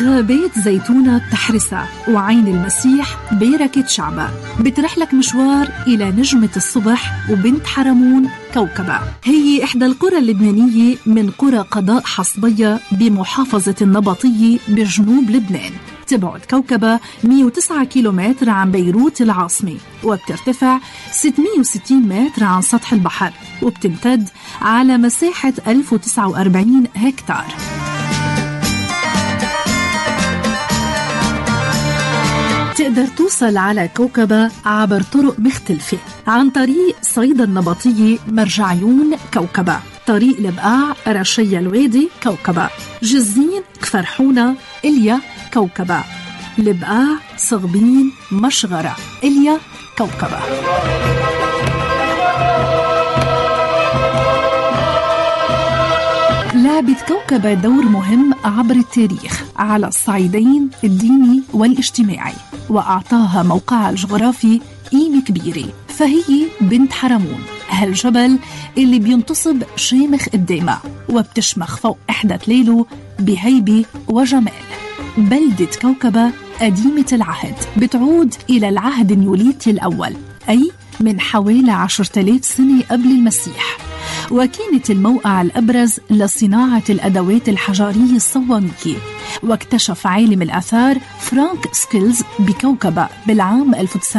غابات زيتونة بتحرسها، وعين المسيح بيركة شعبها. بترحلك مشوار إلى نجمة الصبح وبنت حرمون كوكبة. هي إحدى القرى اللبنانية من قرى قضاء حصبية بمحافظة النبطية بجنوب لبنان. تبعد كوكبة 109 كيلومتر عن بيروت العاصمة، وبترتفع 660 متر عن سطح البحر، وبتمتد على مساحة 1049 هكتار. تقدر توصل على كوكبة عبر طرق مختلفة، عن طريق صيدا النبطية مرجعيون كوكبة، طريق لبقاع رشية الوادي كوكبة، جزين كفرحونة إليا كوكبة، لبقاع صغبين مشغرة إليا كوكبة. لعبت كوكبة دور مهم عبر التاريخ على الصعيدين الديني والاجتماعي، وأعطاها موقعها الجغرافي قيمة كبيرة. فهي بنت حرمون، هالجبل اللي بينتصب شامخ قدامها وبتشمخ فوق إحدى تليله بهيبة وجمال. بلدة كوكبة قديمة العهد، بتعود إلى العهد النيوليتي الأول، أي من حوالي 10,000 سنة قبل المسيح، وكانت الموقع الأبرز لصناعة الأدوات الحجرية الصواميكية. واكتشف عالم الآثار فرانك سكيلز بكوكبة بالعام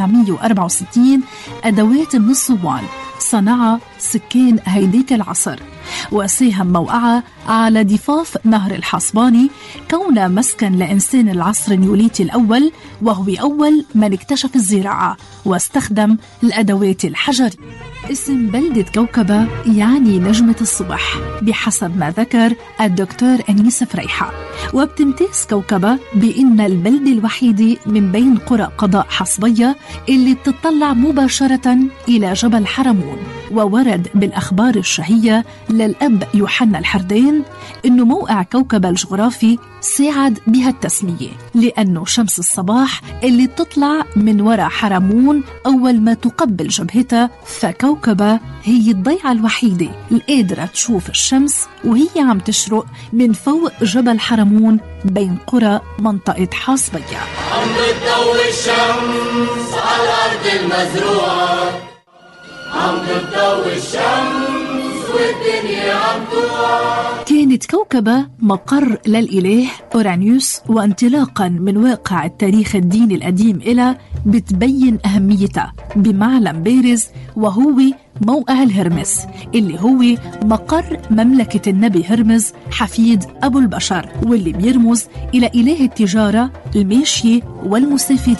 1964 أدوات من الصوان صنعها سكان هيديك العصر، وساهم موقعها على ضفاف نهر الحصباني كونه مسكن لإنسان العصر النيوليتي الأول، وهو أول من اكتشف الزراعة واستخدم الأدوات الحجرية. اسم بلدة كوكبة يعني نجمة الصبح بحسب ما ذكر الدكتور أنيس فريحة. وبتمتاز كوكبة بأن البلدة الوحيدة من بين قرى قضاء حصبية اللي بتطلع مباشرة إلى جبل حرمون. وورد بالأخبار الشهية للأب يوحنا الحردين أنه موقع كوكبة الجغرافي ساعد بها التسمية، لأنه شمس الصباح اللي بتطلع من وراء حرمون أول ما تقبل جبهتها، فكوكبة هي الضيعة الوحيدة القادرة تشوف الشمس وهي عم تشرق من فوق جبل حرمون بين قرى منطقة حاصبية. عم بتضوي الشمس على الأرض المزروعة، عم بتضوي الشمس والدنيا عم توعى. كانت كوكبة مقر للإله أورانيوس، وانطلاقا من واقع التاريخ الديني القديم إلى بتبين أهميتها بمعلم بارز، وهو موقع الهرمس اللي هو مقر مملكة النبي هرمز حفيد أبو البشر، واللي بيرمز إلى إله التجارة الماشية والمسافرين.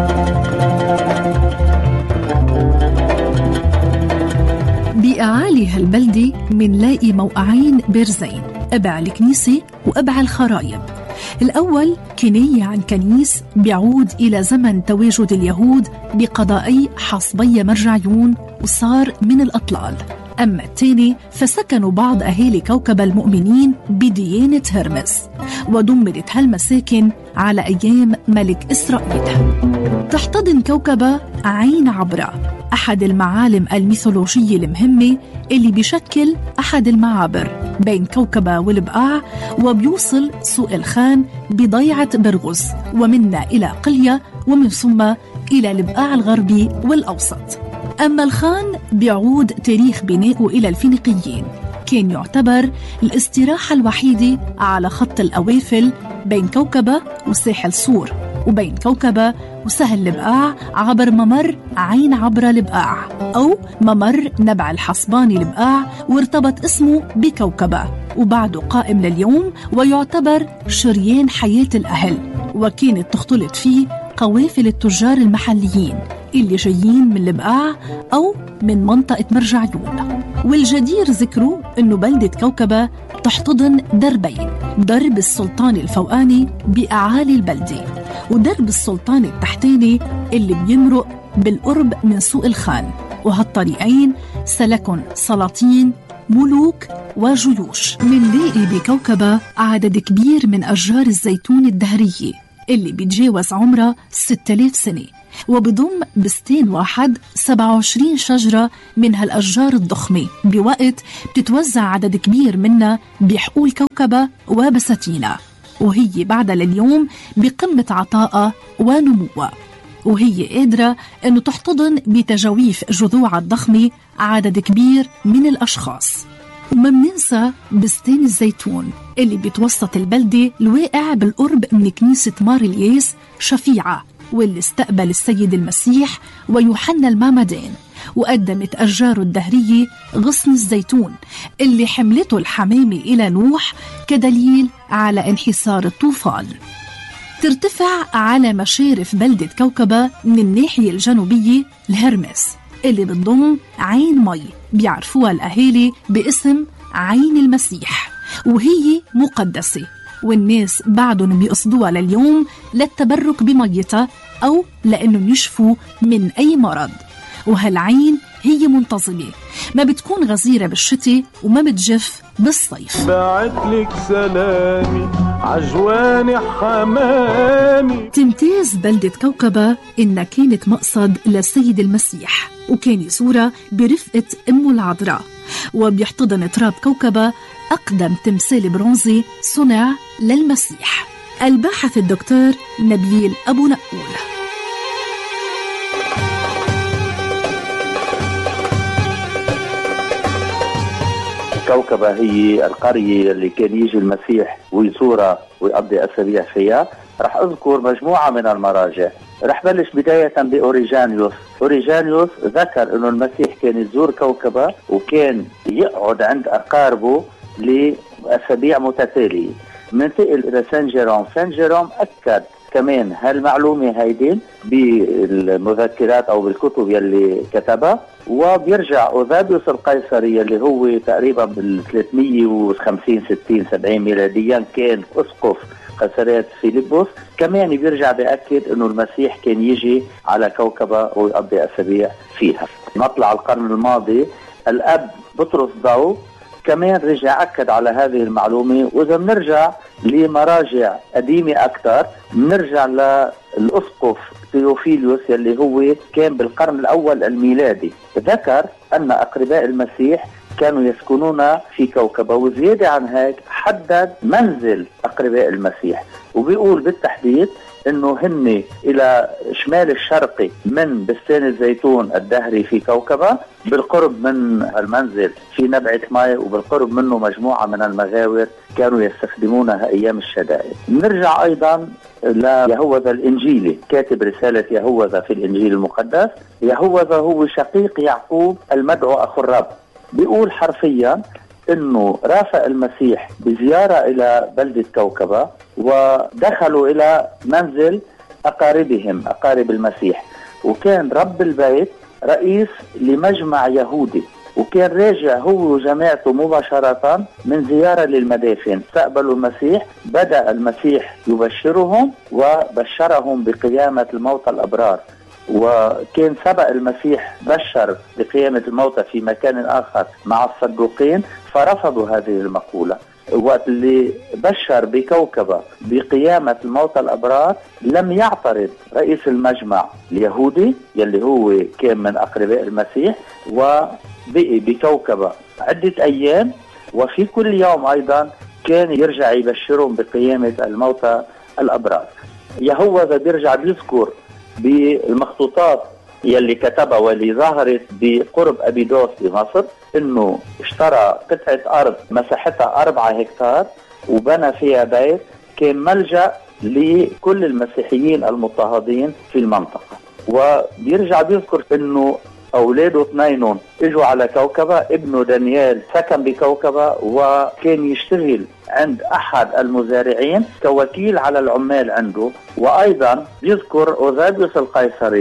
بأعالي هالبلدة منلاقي موقعين بارزين، أبع الكنيسة وأبع الخرايب. الأول كناية عن كنيس بيعود إلى زمن تواجد اليهود بقضائي حصبية مرجعيون وصار من الأطلال. أما الثاني فسكنوا بعض أهالي كوكبة المؤمنين بديانة هرمس، ودمرت هالمساكن على أيام ملك إسرائيل. تحتضن كوكبة عين عبرة، أحد المعالم الميثولوجية المهمة اللي بيشكل أحد المعابر بين كوكبة والبقاع، وبيوصل سوق الخان بضيعة برغز، ومنا إلى قلية، ومن ثم إلى البقاع الغربي والأوسط. أما الخان بيعود تاريخ بنائه إلى الفينيقيين، كان يعتبر الاستراحة الوحيدة على خط الأوافل بين كوكبة وساحل صور، وبين كوكبة وسهل لبقاع عبر ممر عين عبرة لبقاع أو ممر نبع الحصباني لبقاع، وارتبط اسمه بكوكبة وبعده قائم لليوم، ويعتبر شريان حياة الأهل، وكانت تختلط فيه قوافل التجار المحليين اللي جايين من لبقاع أو من منطقة مرجعيون. والجدير ذكره أنه بلدة كوكبة تحتضن دربين، درب السلطان الفوقاني بأعالي البلدة، ودرب السلطان التحتاني اللي بيمرق بالقرب من سوق الخان. وهالطريقين سلكن سلاطين، ملوك وجيوش. منلاقي بكوكبة عدد كبير من أشجار الزيتون الدهرية اللي بيتجاوز عمرها 6000 سنة، وبضم بستين واحد 27 شجرة من هالأشجار الضخمة، بوقت بتتوزع عدد كبير منها بحقول كوكبة وبساتينها. وهي بعد لليوم بقمة عطائها ونموها، وهي قادرة أنه تحتضن بتجاويف جذوعها الضخمة عدد كبير من الأشخاص. وما مننسى بستان الزيتون اللي بتوسط البلدة الواقع بالقرب من كنيسة مار الياس شفيعة، واللي استقبل السيد المسيح ويوحنا المعمدان، وقدمت أشجاره الدهرية غصن الزيتون اللي حملته الحمامة إلى نوح كدليل على انحسار الطوفان. ترتفع على مشارف بلدة كوكبة من الناحية الجنوبية الهرمس اللي بتضم عين مي بيعرفوها الأهالي باسم عين المسيح، وهي مقدسة، والناس بعدهم بيقصدوها لليوم للتبرك بميتها أو لأنهم يشفوا من أي مرض. وهالعين هي منتظمة، ما بتكون غزيرة بالشتاء وما بتجف بالصيف. بعتلك سلامي عجواني حمامي. تمتاز بلدة كوكبة إنها كانت مقصد للسيد المسيح، وكان يزورها برفقة أمه العذراء، وبيحتضن تراب كوكبة أقدم تمثال برونزي صنع للمسيح. الباحث الدكتور نبيل أبو نقول. كوكبة هي القرية اللي كان يجي المسيح ويزورها ويقضي أسابيع فيها. رح أذكر مجموعة من المراجع. رح بلش بداية بأوريجانيوس. أوريجانيوس ذكر أنه المسيح كان يزور كوكبة وكان يقعد عند أقاربه لأسابيع متتالية. منتقل إلى سان جيروم. سان جيروم أكد كمان هالمعلومة هيدي بالمذكرات أو بالكتب يلي كتبها، وبيرجع أوذابيوس القيصري اللي هو تقريبا بال 350 60 70 ميلاديا كان أسقف قيصرية فيلبس، كمان بيرجع بيأكد أنه المسيح كان يجي على كوكبة ويقضي أسابيع فيها. مطلع القرن الماضي الأب بطرس ضو كمان رجع أكد على هذه المعلومة. وإذا بنرجع لمراجع قديمة أكثر بنرجع للأسقف تيوفيليوس اللي هو كان بالقرن الأول الميلادي، ذكر أن أقرباء المسيح كانوا يسكنون في كوكبة، وزيادة عن هيك حدد منزل أقرباء المسيح، وبيقول بالتحديد انه هن الى شمال الشرقي من بستان الزيتون الدهري في كوكبة، بالقرب من المنزل في نبعة ماء، وبالقرب منه مجموعة من المغاور كانوا يستخدمونها ايام الشدائد. نرجع ايضا ليهوذا الانجيلي، كاتب رسالة يهوذا في الانجيل المقدس. يهوذا هو شقيق يعقوب المدعو اخو الرب. بيقول حرفيا انه رافق المسيح بزيارة الى بلدة كوكبة، ودخلوا الى منزل اقاربهم اقارب المسيح، وكان رب البيت رئيس لمجمع يهودي، وكان راجع هو وجماعته مباشرة من زيارة للمدافن. استقبلوا المسيح، بدأ المسيح يبشرهم وبشرهم بقيامة الموتى الأبرار، وكان سبق المسيح بشر بقيامة الموتى في مكان آخر مع الصدوقين فرفضوا هذه المقولة. وقت اللي بشر بكوكبة بقيامة الموتى الأبرار لم يعترض رئيس المجمع اليهودي يلي هو كان من أقرباء المسيح، وبقي بكوكبة عدة أيام، وفي كل يوم أيضا كان يرجع يبشرهم بقيامة الموتى الأبرار. يهوذا بيرجع بيذكر بالمخطوطات يلي كتبها واللي ظهرت بقرب أبيدوس بمصر انه اشترى قطعة ارض مساحتها 4 هكتار وبنى فيها بيت كان ملجأ لكل المسيحيين المضطهدين في المنطقة. وبيرجع بيذكر انه اولاده 2 اجوا على كوكبة. ابنه دانيال سكن بكوكبة وكان يشتغل عند احد المزارعين كوكيل على العمال عنده. وايضا يذكر أوذابيوس القيصري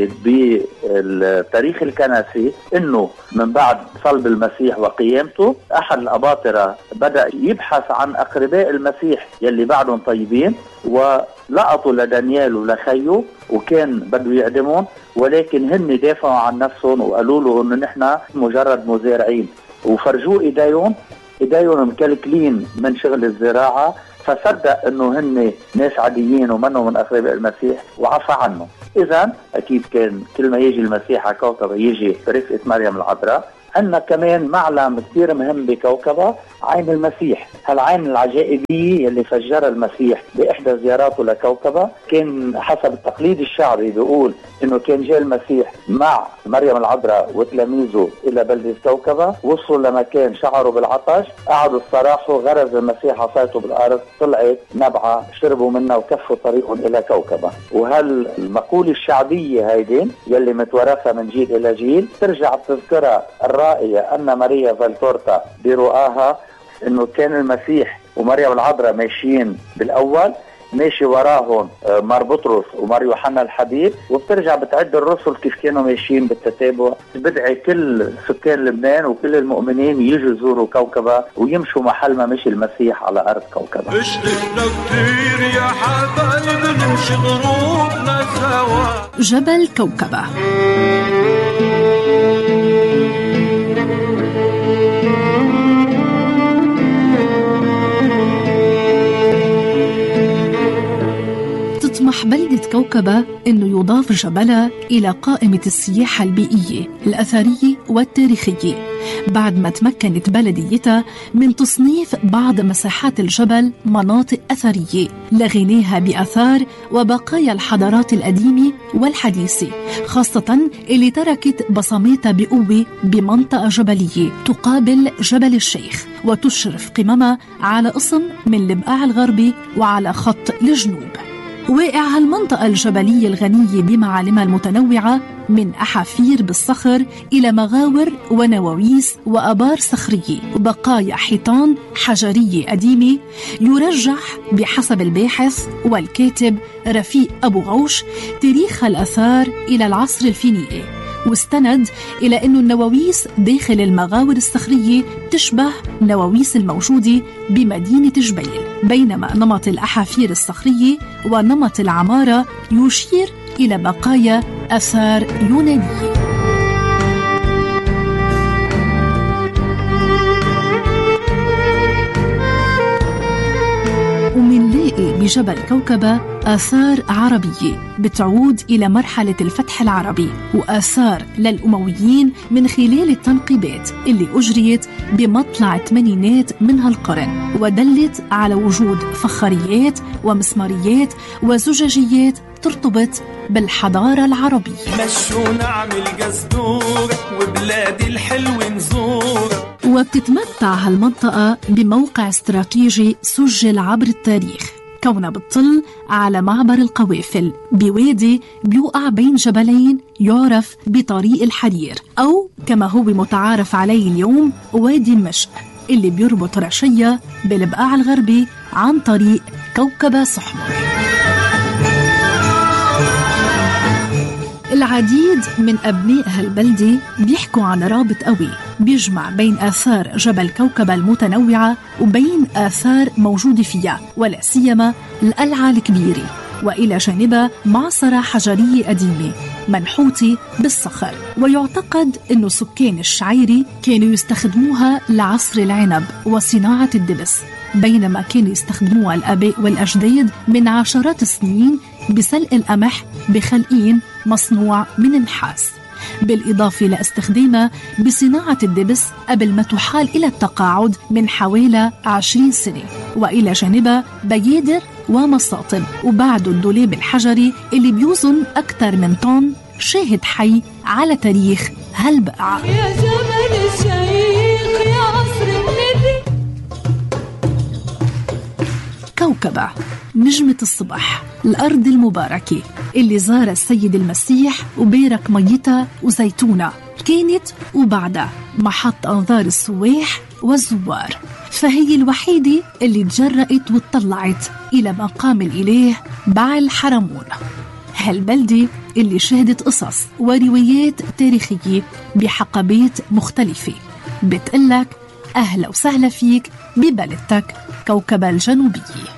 بالتاريخ الكنسي انه من بعد صلب المسيح وقيامته احد الاباطرة بدأ يبحث عن اقرباء المسيح يلي بعدهم طيبين، ولقطوا لدانيال ولخيه وكان بدو يعدمون، ولكن هن دافعوا عن نفسهم وقالوا له انه نحن مجرد مزارعين، وفرجوه ايديهم مكلكلين من شغل الزراعة، فصدق انه هن ناس عاديين ومنهم من اقرباء المسيح وعفى عنه. اذا اكيد كان كل ما يجي المسيح على كوكبة يجي برفقة مريم العذراء. عندنا كمان معلم كثير مهم بكوكبة، عين المسيح. هالعين العجائبية اللي فجرها المسيح بإحدى زياراته لكوكبة، كان حسب التقليد الشعبي بيقول إنه كان جاء المسيح مع مريم العذراء وتلاميذه إلى بلدة كوكبة، وصلوا لمكان شعروا بالعطش، قعدوا استراحوا، غرز المسيح عصايته بالأرض، طلعت نبعة، شربوا منها وكفوا طريقهم إلى كوكبة. وهالمقولة الشعبية هيدي يلي متورثة من جيل إلى جيل، ترجع تذكرها الرائية أن ماريا فالتورتا برؤاها إنه كان المسيح ومريم العذراء ماشيين بالأول، ماشي وراهم مار بطرس ومار يوحنا الحبيب، وبترجع بتعد الرسل كيف كانوا ماشيين بالتتابع. بدعي كل سكان لبنان وكل المؤمنين يجوا يزوروا كوكبة ويمشوا محل ما مشي المسيح على أرض كوكبة. اشتقنا كتير يا حبايب نمشي غروبنا سوا. جبل كوكبة. تطمح بلدة كوكبة أنه يضاف جبلها إلى قائمة السياحة البيئية الأثرية والتاريخية، بعد ما تمكنت بلديتها من تصنيف بعض مساحات الجبل مناطق أثرية لغناها بأثار وبقايا الحضارات القديمة والحديثة، خاصة اللي تركت بصماتها بقوة بمنطقة جبلية تقابل جبل الشيخ وتشرف قممها على قسم من البقاع الغربي وعلى خط الجنوب. واقع هالمنطقة الجبلية الغنية بمعالمها المتنوعة من أحافير بالصخر إلى مغاور ونواويس وآبار صخرية وبقايا حيطان حجرية قديمة، يرجح بحسب الباحث والكاتب رفيق أبو غوش تاريخ الآثار إلى العصر الفينيقي، واستند إلى أن النواويس داخل المغاور الصخرية تشبه نواويس الموجودة بمدينة جبيل، بينما نمط الأحافير الصخرية ونمط العمارة يشير إلى بقايا آثار يونانية. ومنلاقي بجبل كوكبة آثار عربية بتعود إلى مرحلة الفتح العربي، وآثار للأمويين من خلال التنقيبات اللي أجريت بمطلع الثمانينات من هالقرن، ودلت على وجود فخاريات ومسماريات وزجاجيات ترتبط بالحضارة العربية. مشوا نعمل جزدور وبلاد الحلو نزور. وبتتمتع هالمنطقة بموقع استراتيجي سجل عبر التاريخ، كونها بتطل على معبر القوافل بوادي بيوقع بين جبلين يعرف بطريق الحرير، أو كما هو متعارف عليه اليوم وادي مشق، اللي بيربط رشية بالبقاع الغربي عن طريق كوكبة سحمر. العديد من أبناء هالبلدة بيحكوا عن رابط قوي بيجمع بين آثار جبل كوكبة المتنوعة وبين آثار موجودة فيها، ولا سيما القلعة الكبيرة، وإلى جانبها معصرة حجرية قديمة منحوتة بالصخر. ويعتقد أنه سكان الشعيري كانوا يستخدموها لعصر العنب وصناعة الدبس، بينما كانوا يستخدموها الآباء والأجداد من عشرات السنين بسلق القمح بخلقين مصنوع من النحاس، بالإضافة لاستخدامها بصناعة الدبس قبل ما تحال إلى التقاعد من حوالي 20 سنة، وإلى جانبها بيادر ومساطب، وبعده الدولاب الحجري اللي بيوزن أكثر من طن، شاهد حي على تاريخ هالبقعة. يا جبل الشيخ يا عصر النبي. كوكبة نجمة الصبح، الأرض المباركة اللي زار السيد المسيح وبارك ميتها وزيتونة، كانت وبعدها محط أنظار السواح والزوار، فهي الوحيدة اللي تجرأت واتطلعت إلى مقام الإله بعل حرمون. هالبلدة اللي شهدت قصص وروايات تاريخية بحقبات مختلفة بتقلك أهلا وسهلا فيك ببلدتك كوكبة الجنوبية.